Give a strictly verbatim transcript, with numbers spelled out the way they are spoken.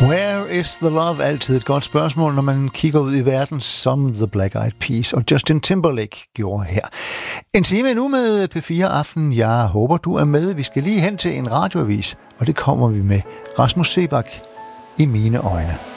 Where is the love? Altid et godt spørgsmål, når man kigger ud i verden, som The Black Eyed Peas og Justin Timberlake gjorde her. En time nu med P fire Aften. Jeg håber, du er med. Vi skal lige hen til en radioavis, og det kommer vi med. Rasmus Seebach, I mine øjne.